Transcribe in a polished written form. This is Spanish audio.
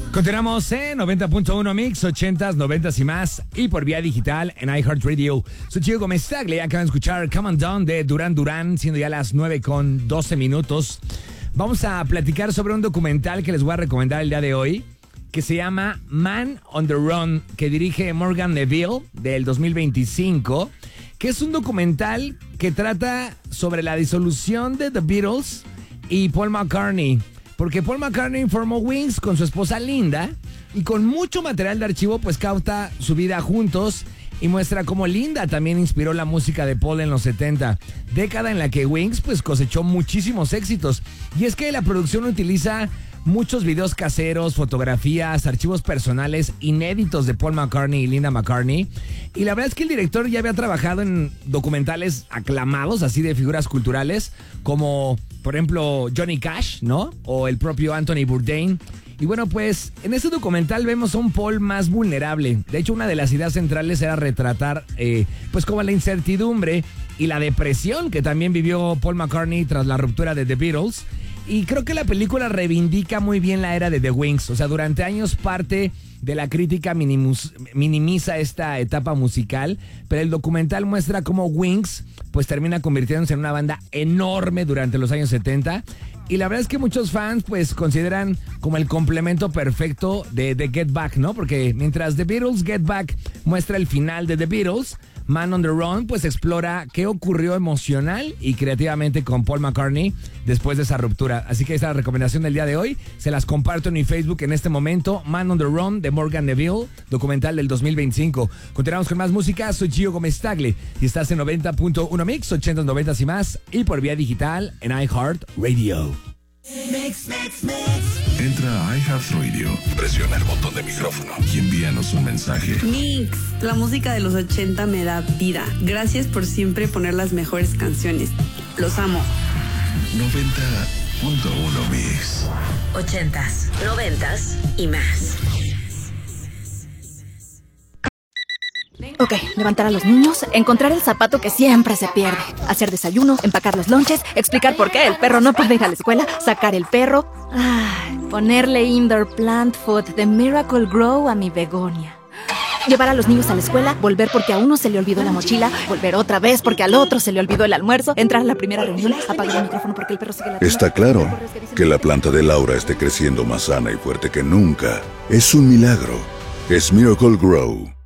Continuamos en 90.1 Mix, 80s, 90s y más, y por vía digital en iHeartRadio. Soy Chico Gómez Tagle, acaban de escuchar Come On Down de Duran Duran, siendo ya las 9:12. Vamos a platicar sobre un documental que les voy a recomendar el día de hoy, que se llama Man on the Run, que dirige Morgan Neville, del 2025, que es un documental que trata sobre la disolución de The Beatles y Paul McCartney. Porque Paul McCartney formó Wings con su esposa Linda y con mucho material de archivo pues cauta su vida juntos y muestra cómo Linda también inspiró la música de Paul en los 70, década en la que Wings pues cosechó muchísimos éxitos. Y es que la producción utiliza muchos videos caseros, fotografías, archivos personales inéditos de Paul McCartney y Linda McCartney. Y la verdad es que el director ya había trabajado en documentales aclamados, así de figuras culturales, como por ejemplo Johnny Cash, ¿no? O el propio Anthony Bourdain. Y bueno, pues en este documental vemos a un Paul más vulnerable. De hecho, una de las ideas centrales era retratar pues como la incertidumbre y la depresión que también vivió Paul McCartney tras la ruptura de The Beatles. Y creo que la película reivindica muy bien la era de The Wings. O sea, durante años parte de la crítica minimiza esta etapa musical, pero el documental muestra cómo Wings pues termina convirtiéndose en una banda enorme durante los años 70. Y la verdad es que muchos fans pues consideran como el complemento perfecto de Get Back, ¿no? Porque mientras The Beatles Get Back muestra el final de The Beatles, Man on the Run pues explora qué ocurrió emocional y creativamente con Paul McCartney después de esa ruptura. Así que esta es la recomendación del día de hoy. Se las comparto en mi Facebook en este momento. Man on the Run de Morgan Neville, documental del 2025. Continuamos con más música. Soy Gio Gómez Tagle y estás en 90.1 Mix, 80s, 90s y más, y por vía digital en iHeartRadio. Entra a iHeartRadio, presiona el botón de micrófono y envíanos un mensaje. Mix, la música de los 80 me da vida. Gracias por siempre poner las mejores canciones. Los amo. 90.1 Mix. 80s, 90s y más. Ok, levantar a los niños, encontrar el zapato que siempre se pierde, hacer desayuno, empacar los lonches, explicar por qué el perro no puede ir a la escuela, sacar el perro, ponerle indoor plant food de Miracle Grow a mi begonia. Llevar a los niños a la escuela, volver porque a uno se le olvidó la mochila, volver otra vez porque al otro se le olvidó el almuerzo, entrar a la primera reunión, apagar el micrófono porque el perro sigue ladrando. Está claro que la planta de Laura esté creciendo más sana y fuerte que nunca. Es un milagro. Es Miracle Grow.